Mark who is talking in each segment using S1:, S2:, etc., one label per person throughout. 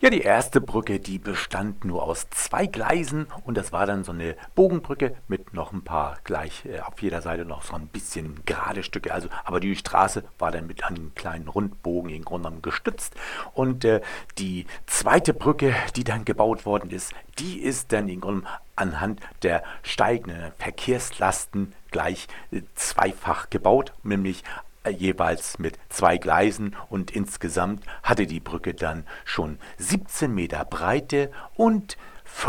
S1: Ja, die erste Brücke, die bestand nur aus zwei Gleisen und das war dann so eine Bogenbrücke mit noch ein paar gleich auf jeder Seite noch so ein bisschen gerade Stücke. Also, aber die Straße war dann mit einem kleinen Rundbogen im Grunde genommen gestützt. Und die zweite Brücke, die dann gebaut worden ist, die ist dann im Grunde genommen anhand der steigenden Verkehrslasten gleich zweifach gebaut, nämlich jeweils mit zwei Gleisen, und insgesamt hatte die Brücke dann schon 17 Meter Breite und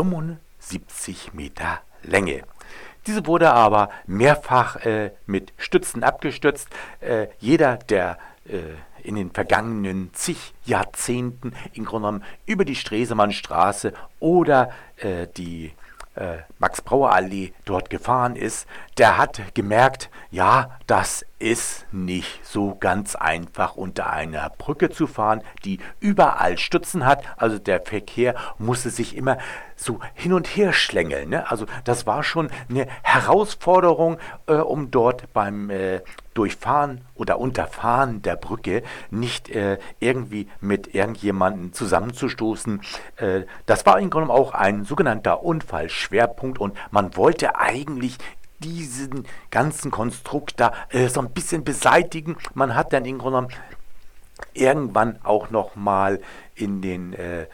S1: 75 Meter Länge. Diese wurde aber mehrfach mit Stützen abgestützt. Jeder, der in den vergangenen zig Jahrzehnten im Grunde genommen über die Stresemannstraße oder die Max-Brauer-Allee dort gefahren ist, der hat gemerkt, ja, das ist nicht so ganz einfach, unter einer Brücke zu fahren, die überall Stützen hat. Also der Verkehr musste sich immer so hin und her schlängeln. Ne? Also das war schon eine Herausforderung, um dort beim Durchfahren oder Unterfahren der Brücke nicht irgendwie mit irgendjemandem zusammenzustoßen. Das war im Grunde auch ein sogenannter Unfallschwerpunkt, und man wollte eigentlich diesen ganzen Konstrukt da so ein bisschen beseitigen. Man hat dann im Grunde irgendwann auch noch mal in den,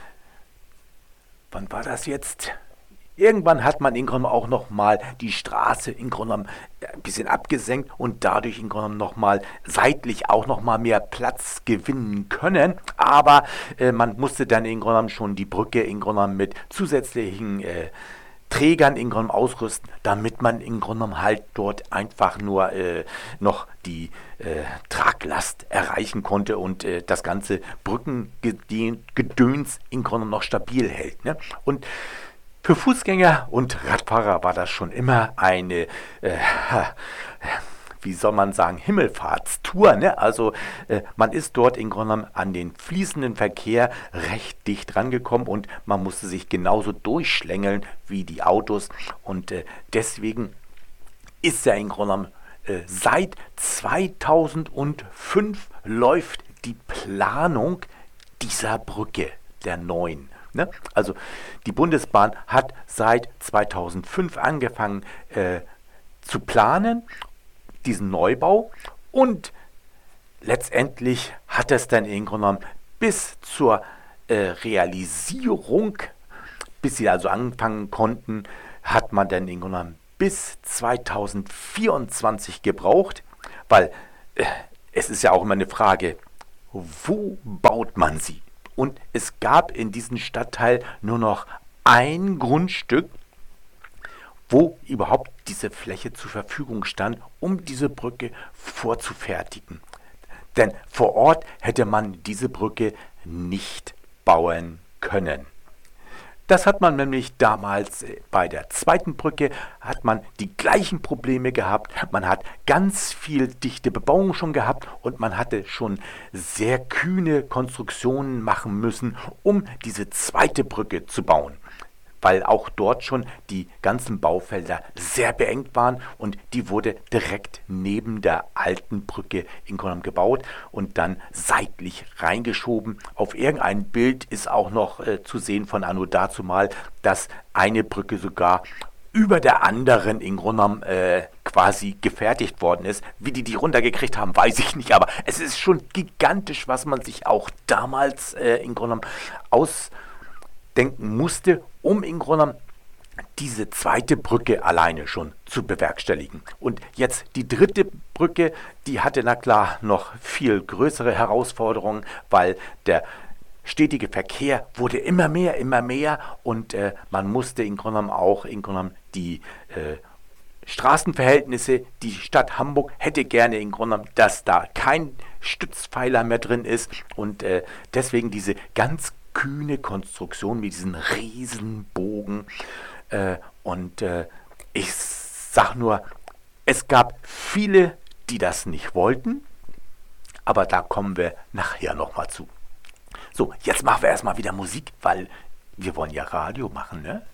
S1: wann war das jetzt? Irgendwann hat man im Grunde auch noch mal die Straße im Grunde ein bisschen abgesenkt und dadurch im Grunde noch mal seitlich auch noch mal mehr Platz gewinnen können. Aber man musste dann im Grunde schon die Brücke im Grunde mit zusätzlichen Trägern im Grunde ausrüsten, damit man im Grunde halt dort einfach nur noch die Traglast erreichen konnte und das ganze Brückengedöns im Grunde noch stabil hält. Ne? Und für Fußgänger und Radfahrer war das schon immer eine, wie soll man sagen, Himmelfahrtstour. Ne? Also man ist dort im Grunde genommen an den fließenden Verkehr recht dicht rangekommen und man musste sich genauso durchschlängeln wie die Autos. Und deswegen ist ja im Grunde genommen seit 2005 läuft die Planung dieser Brücke, der neuen. Ne? Also die Bundesbahn hat seit 2005 angefangen zu planen, diesen Neubau, und letztendlich hat es dann im Grunde genommen bis zur Realisierung, bis sie also anfangen konnten, hat man dann im Grunde genommen bis 2024 gebraucht, weil es ist ja auch immer eine Frage, wo baut man sie? Und es gab in diesem Stadtteil nur noch ein Grundstück, wo überhaupt diese Fläche zur Verfügung stand, um diese Brücke vorzufertigen. Denn vor Ort hätte man diese Brücke nicht bauen können. Das hat man nämlich damals bei der zweiten Brücke, hat man die gleichen Probleme gehabt. Man hat ganz viel dichte Bebauung schon gehabt und man hatte schon sehr kühne Konstruktionen machen müssen, um diese zweite Brücke zu bauen. Weil auch dort schon die ganzen Baufelder sehr beengt waren, und die wurde direkt neben der alten Brücke in Grunde gebaut und dann seitlich reingeschoben. Auf irgendeinem Bild ist auch noch zu sehen von anno dazumal, dass eine Brücke sogar über der anderen in Grunde quasi gefertigt worden ist. Wie die runtergekriegt haben, weiß ich nicht, aber es ist schon gigantisch, was man sich auch damals in Grunde ausdenken musste, um im Grunde diese zweite Brücke alleine schon zu bewerkstelligen. Und jetzt die dritte Brücke, die hatte na klar noch viel größere Herausforderungen, weil der stetige Verkehr wurde immer mehr und man musste im Grunde auch die Straßenverhältnisse, die Stadt Hamburg hätte gerne im Grunde, dass da kein Stützpfeiler mehr drin ist, und deswegen diese ganz kühne Konstruktion mit diesen Riesenbogen. Ich sag nur, es gab viele, die das nicht wollten, aber da kommen wir nachher nochmal zu. So, jetzt machen wir erstmal wieder Musik, weil wir wollen ja Radio machen, ne?